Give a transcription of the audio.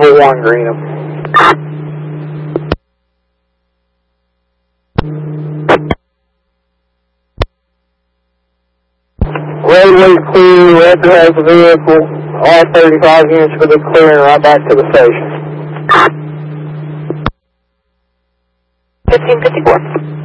level 1, Greenham. Roadway clear, Raptor has the vehicle, all 35 units for the clearing right back to the station. 1554.